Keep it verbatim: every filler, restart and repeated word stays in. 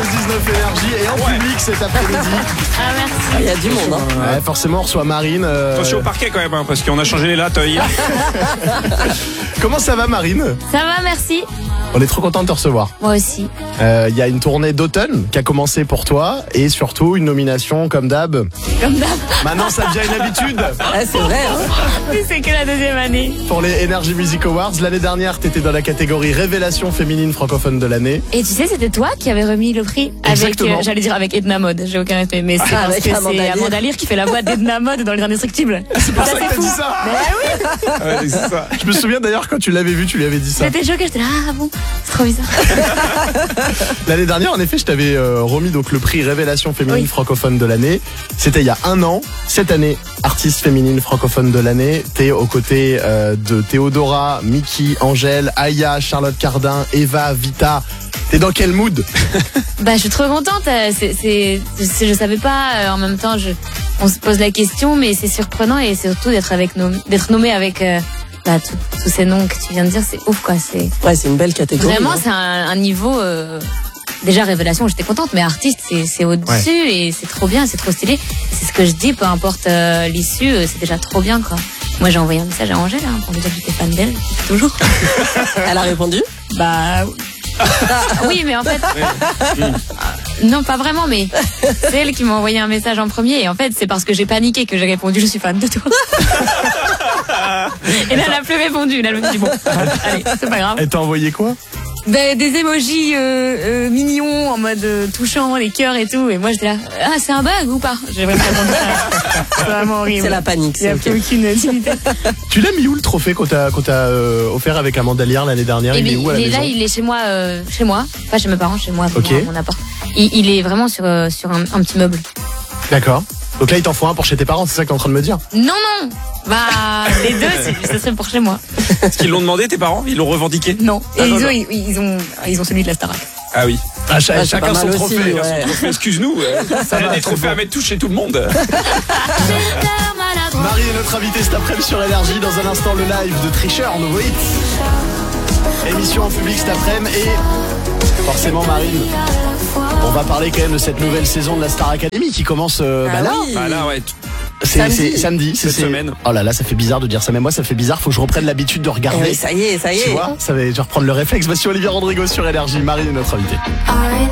onze dix-neuf Énergie et en ouais. public cet après-midi. Ah merci. Il y a du monde. Hein. Ouais, forcément, on reçoit Marine. Euh... Attention au parquet quand même, hein, parce qu'on a changé les lattes hier. Comment ça va, Marine? Ça va, merci. On est trop content de te recevoir. Moi aussi. Il euh, y a une tournée d'automne qui a commencé pour toi et surtout une nomination comme d'hab. Comme d'hab. Maintenant, ça devient une habitude. Ouais, c'est vrai. Hein. Oui, c'est que la deuxième année. Pour les Energy Music Awards, l'année dernière, t'étais dans la catégorie Révélation féminine francophone de l'année. Et tu sais, c'était toi qui avais remis le prix avec, euh, j'allais dire avec Edna Mode. J'ai aucun respect, mais c'est ah, parce que c'est Amanda Lear qui fait la voix d'Edna Mode dans Les Indestructibles. C'est pour ça, ça que t'as dit ça. Mais oui. Ouais, c'est ça. Je me souviens d'ailleurs quand tu l'avais vu, tu lui avais dit ça. J'étais choquée, j'étais là, ah bon, c'est trop bizarre. L'année dernière, en effet, je t'avais euh, remis donc le prix Révélation féminine oui. francophone de l'année. C'était il y a un an. Cette année, artiste féminine francophone de l'année. T'es aux côtés euh, de Théodora, Mickey, Angèle, Aya, Charlotte Cardin, Eva, Vita. T'es dans quel mood? Bah, je suis trop contente. C'est, c'est, c'est, je savais pas. En même temps, je, on se pose la question, mais c'est surprenant et surtout d'être avec nos, d'être nommé avec. Euh, Bah, tous ces noms que tu viens de dire, c'est ouf, quoi. C'est ouais, c'est une belle catégorie. Vraiment, hein. c'est un, un niveau. Euh, déjà Révélation, j'étais contente, mais artiste, c'est, c'est au-dessus ouais. et c'est trop bien, c'est trop stylé. C'est ce que je dis, peu importe euh, l'issue, euh, c'est déjà trop bien, quoi. Moi, j'ai envoyé un message à Angèle hein, pour lui dire que j'étais fan d'elle, toujours. Elle a répondu. Bah oui, mais en fait, euh, non, pas vraiment, mais c'est elle qui m'a envoyé un message en premier, et en fait, c'est parce que j'ai paniqué que j'ai répondu, je suis fan de toi. Et là, elle a plus répondu. Là, elle me dit bon, allez, c'est pas grave. Elle t'a envoyé quoi? Des, des emojis euh, euh, mignons en mode euh, touchant, les cœurs et tout. Et moi, j'étais là, ah, c'est un bug ou pas? J'ai vraiment répondu ça. C'est vraiment horrible. C'est la panique. Il n'y a plus aucune utilité. Tu l'as mis où le trophée qu'on t'a, qu'on t'a euh, offert avec Amanda Lear l'année dernière? Et il est où à la il est maison? Là, il est chez moi, euh, chez moi, pas chez mes parents, chez moi, okay. moi mon appart. Il, il est vraiment sur euh, sur un, un petit meuble. D'accord. Donc là, il t'en faut un pour chez tes parents, c'est ça que t'es en train de me dire? Non, non. Bah, les deux, ce serait pour chez moi. Est-ce qu'ils l'ont demandé, tes parents? Ils l'ont revendiqué? Non. Et ah, ils, non, ont, non. Ils, ils ont, ils ont celui de la Starac. Ah oui. Ah, ch- ouais, chacun son trophée. Aussi, ouais. Son trophée. Excuse-nous. Ça a des trophées à mettre tout chez tout le monde. Marie est notre invitée cet après-midi sur Énergie. Dans un instant, le live de Tricheur, nouveau hit. Émission en public cet après-midi et forcément Marine. On va parler quand même de cette nouvelle saison de la Star Academy qui commence euh, ah bah là. Oui. Bah là, ouais. C'est samedi, c'est, samedi c'est, cette c'est... semaine. Oh là là, ça fait bizarre de dire ça, mais moi ça fait bizarre. Faut que je reprenne l'habitude de regarder. Eh oui, ça y est, ça y est. Tu vois, ça va, je vais reprendre le réflexe. Voici Olivia Rodrigo sur Énergie. Marie est notre invitée.